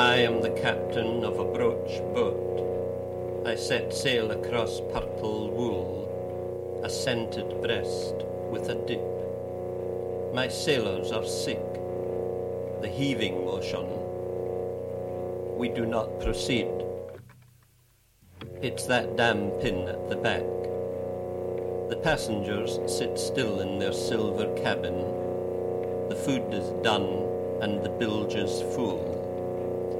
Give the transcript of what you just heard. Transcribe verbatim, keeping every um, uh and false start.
I am the captain of a broach boat. I set sail across purple wool, a scented breast with a dip. My sailors are sick, the heaving motion. We do not proceed. It's that damn pin at the back. The passengers sit still in their silver cabin. The food is done and the bilge is full.